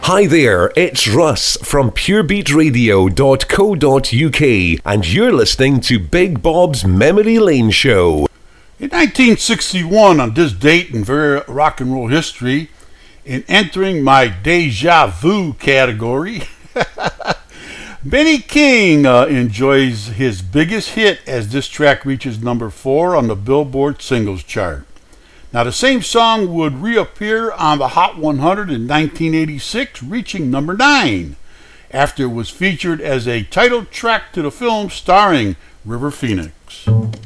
Hi there, it's Russ from purebeatradio.co.uk and you're listening to Big Bob's Memory Lane Show. In 1961, on this date in very rock and roll history, in entering my Deja Vu category, Benny King enjoys his biggest hit as this track reaches number 4 on the Billboard Singles Chart. Now, the same song would reappear on the Hot 100 in 1986, reaching number 9, after it was featured as a title track to the film starring River Phoenix.